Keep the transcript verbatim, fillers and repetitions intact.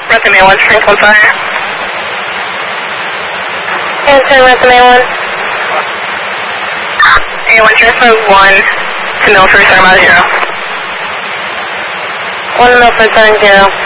Resume one, strength one fire. Answering resume one. A one, transfer one to Milford, Sarmada zero. One Milford, seven zero.